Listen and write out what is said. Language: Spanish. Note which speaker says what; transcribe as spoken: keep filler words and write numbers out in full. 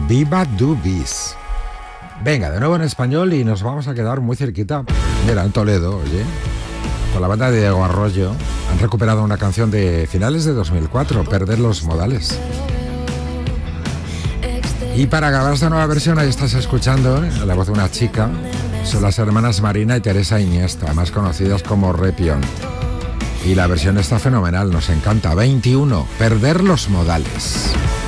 Speaker 1: Viva Du Bis. Venga, de nuevo en español y nos vamos a quedar muy cerquita. Mira, en Toledo, oye, con la banda de Diego Arroyo han recuperado una canción de finales de dos mil cuatro, Perder los modales. Y para acabar esta nueva versión, ahí estás escuchando ¿eh? la voz de una chica. Son las hermanas Marina y Teresa Iniesta, más conocidas como Repión. Y la versión está fenomenal, nos encanta. veintiuno, Perder los modales.